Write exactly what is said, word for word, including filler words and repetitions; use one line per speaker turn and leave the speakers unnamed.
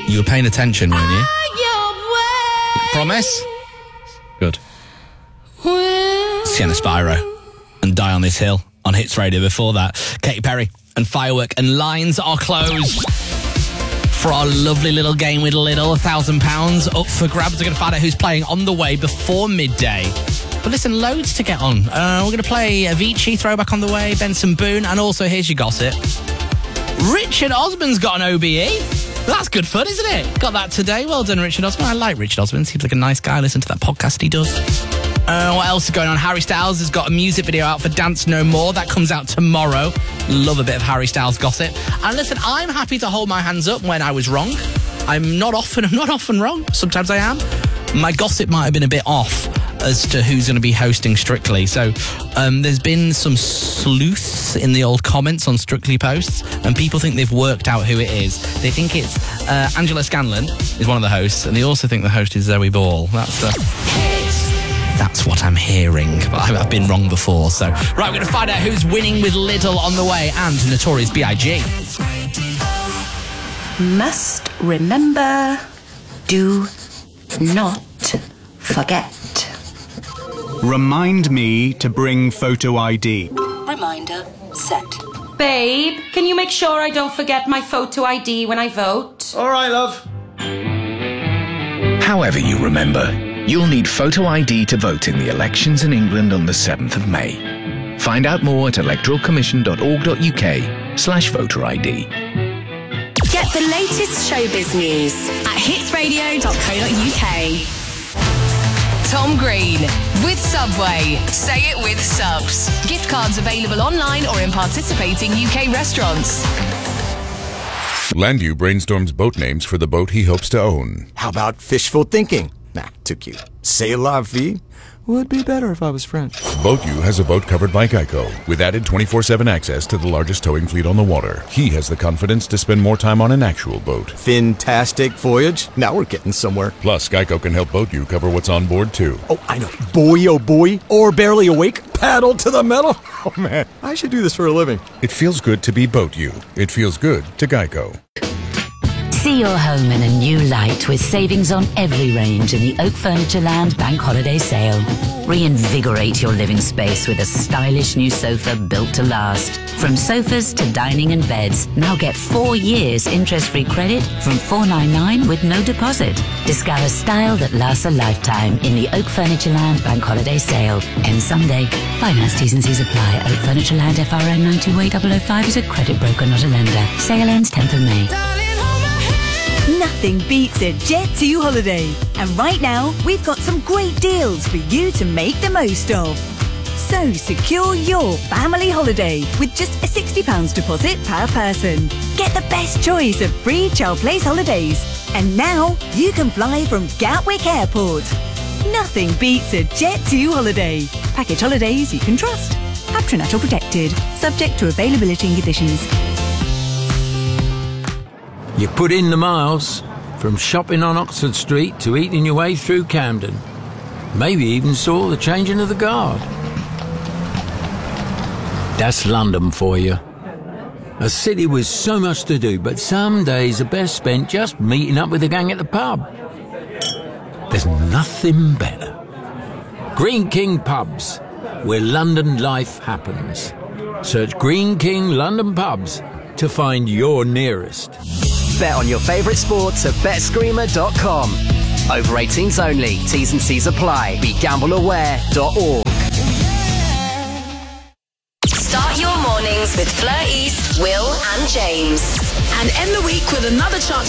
You were paying attention, weren't you? Promise? Good. Sienna Spyro and Die on This Hill on Hits Radio. Before that, Katy Perry and Firework and Lines Are Closed. For our lovely little game with Lidl, a thousand pounds up for grabs. We're going to find out who's playing on the way before midday. But listen, loads to get on. Uh, we're going to play Avicii, Throwback on the way, Benson Boone, and also here's your gossip. Richard Osman's got an O B E. That's good fun, isn't it? Got that today. Well done, Richard Osman. I like Richard Osman. Seems like a nice guy. Listen to that podcast he does. Uh, what else is going on? Harry Styles has got a music video out for Dance No More. That comes out tomorrow. Love a bit of Harry Styles gossip. And listen, I'm happy to hold my hands up when I was wrong. I'm not often, I'm not often wrong. Sometimes I am. My gossip might have been a bit off as to who's going to be hosting Strictly. So um, there's been some sleuths in the old comments on Strictly posts, and people think they've worked out who it is. They think it's uh, Angela Scanlon is one of the hosts, and they also think the host is Zoe Ball. That's the... That's what I'm hearing, but I've been wrong before. So, right, we're going to find out who's winning with Lidl on the way and Notorious B I G
Must remember, do not forget.
Remind me to bring photo I D.
Reminder set.
Babe, can you make sure I don't forget my photo I D when I vote?
All right, love.
However you remember, you'll need photo I D to vote in the elections in England on the seventh of May. Find out more at electoralcommission.org.uk slash voter ID.
Get the latest showbiz news at hits radio dot co dot uk. Tom Green with Subway. Say it with subs. Gift cards available online or in participating U K restaurants.
Landview brainstorms boat names for the boat he hopes to own.
How about fishful thinking? Nah, too cute. C'est la vie would be better if I was French.
BoatU has a boat covered by Geico, with added twenty-four seven access to the largest towing fleet on the water. He has the confidence to spend more time on an actual boat.
Fantastic voyage. Now we're getting somewhere.
Plus, Geico can help BoatU cover what's on board, too.
Oh, I know. Boy, oh boy. Or barely awake. Paddle to the metal. Oh, man. I should do this for a living.
It feels good to be BoatU. It feels good to Geico.
See your home in a new light with savings on every range in the Oak Furniture Land Bank Holiday Sale. Reinvigorate your living space with a stylish new sofa built to last. From sofas to dining and beds, now get four years interest-free credit from four ninety-nine with no deposit. Discover style that lasts a lifetime in the Oak Furniture Land Bank Holiday Sale. Ends Sunday. Finance T's and C's apply. Oak Furniture Land F R N nine two eight zero zero five is a credit broker, not a lender. Sale ends tenth of May.
Nothing beats a Jet two holiday. And right now, we've got some great deals for you to make the most of. So secure your family holiday with just a sixty pounds deposit per person. Get the best choice of free Child Place holidays. And now, you can fly from Gatwick Airport. Nothing beats a Jet two holiday. Package holidays you can trust. Patronato protected. Subject to availability and conditions.
You put in the miles, from shopping on Oxford Street to eating your way through Camden. Maybe even saw the changing of the guard. That's London for you. A city with so much to do, but some days are best spent just meeting up with the gang at the pub. There's nothing better. Green King Pubs, where London life happens. Search Green King London Pubs to find your nearest.
Bet on your favourite sports at bet screamer dot com. Over eighteens only. T's and C's apply. Be gamble aware dot org.
Start your mornings with Fleur East, Will and James.
And end the week with another chance